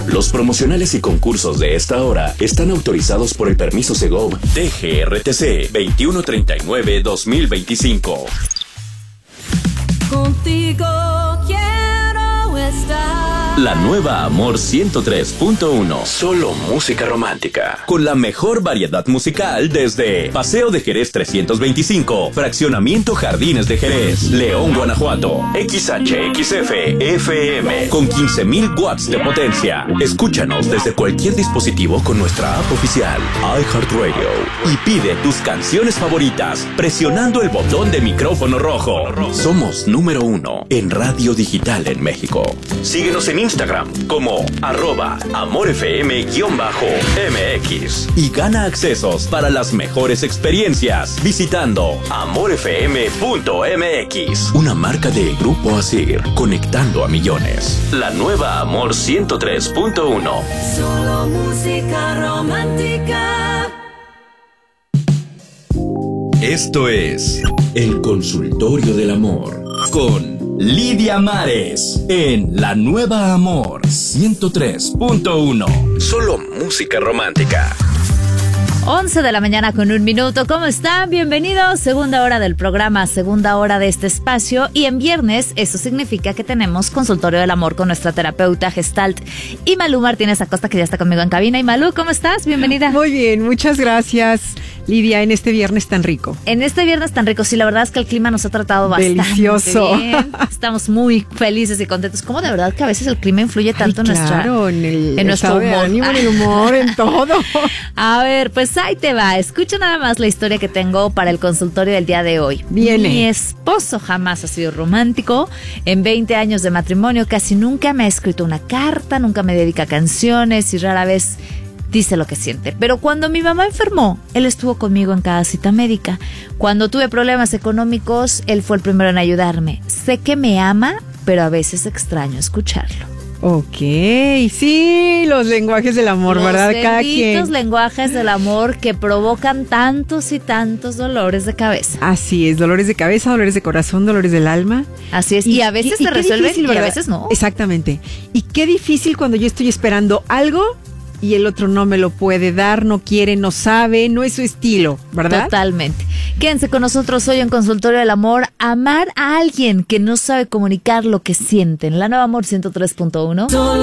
Los promocionales y concursos de esta hora están autorizados por el permiso Segov DGRTC 2139-2025. Contigo quiero estar. La nueva Amor 103.1. Solo música romántica. Con la mejor variedad musical desde Paseo de Jerez 325, Fraccionamiento Jardines de Jerez, León, Guanajuato. XHXF FM con 15,000 watts de potencia. Escúchanos desde cualquier dispositivo con nuestra app oficial iHeartRadio y pide tus canciones favoritas presionando el botón de micrófono rojo. Somos número 1 en radio digital en México. Síguenos en Instagram como @amorfm_mx y gana accesos para las mejores experiencias visitando amorfm.mx. Una marca de Grupo Asir, conectando a millones. La nueva Amor 103.1. Solo música romántica. Esto es El Consultorio del Amor con Lidia Mares en La Nueva Amor 103.1. Solo música romántica. 11 de la mañana con 1 minuto. ¿Cómo están? Bienvenidos. Segunda hora del programa, segunda hora de este espacio. Y en viernes, eso significa que tenemos Consultorio del Amor con nuestra terapeuta Gestalt y Malú Martínez Acosta, que ya está conmigo en cabina. Y Malú, ¿cómo estás? Bienvenida. Muy bien, muchas gracias, Lidia, en este viernes tan rico. En este viernes tan rico, sí, la verdad es que el clima nos ha tratado bastante delicioso. bien. Estamos muy felices y contentos. Como de verdad que a veces el clima influye tanto en en nuestro humor. Ánimo, en el humor, en todo. A ver, pues ahí te va. Escucha nada más la historia que tengo para el consultorio del día de hoy. Viene. Mi esposo jamás ha sido romántico. En 20 años de matrimonio casi nunca me ha escrito una carta, nunca me dedica canciones y rara vez dice lo que siente. Pero cuando mi mamá enfermó, él estuvo conmigo en cada cita médica. Cuando tuve problemas económicos, él fue el primero en ayudarme. Sé que me ama, pero a veces extraño escucharlo. Ok, sí, los lenguajes del amor, ¿verdad? Cada quien. Los lenguajes del amor que provocan tantos y tantos dolores de cabeza. Así es, dolores de cabeza, dolores de corazón, dolores del alma. Así es, y a veces se resuelven y a veces no. Exactamente. Y qué difícil cuando yo estoy esperando algo y el otro no me lo puede dar, no quiere, no sabe, no es su estilo, ¿verdad? Totalmente. Quédense con nosotros hoy en Consultorio del Amor. Amar a alguien que no sabe comunicar lo que sienten. La Nueva Amor 103.1.